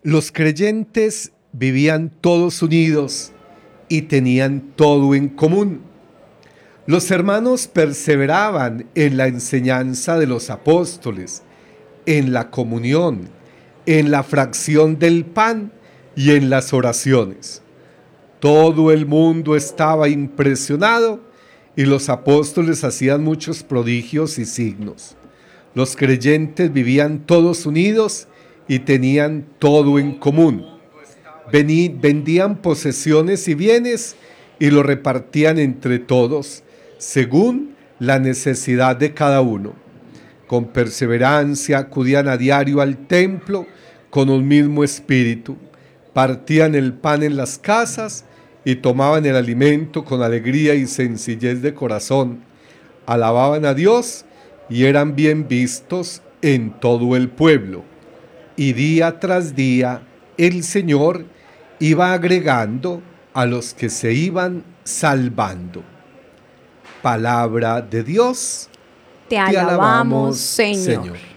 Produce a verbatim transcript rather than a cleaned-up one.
Los creyentes vivían todos unidos y tenían todo en común. Los hermanos perseveraban en la enseñanza de los apóstoles, en la comunión, en la fracción del pan y en las oraciones. Todo el mundo estaba impresionado y los apóstoles hacían muchos prodigios y signos. Los creyentes vivían todos unidos y tenían todo en común. Vení, vendían posesiones y bienes y lo repartían entre todos, según la necesidad de cada uno. Con perseverancia acudían a diario al templo con un mismo espíritu. Partían el pan en las casas y tomaban el alimento con alegría y sencillez de corazón. Alababan a Dios y eran bien vistos en todo el pueblo. Y día tras día el Señor iba agregando a los que se iban salvando. Palabra de Dios. Te alabamos, Señor.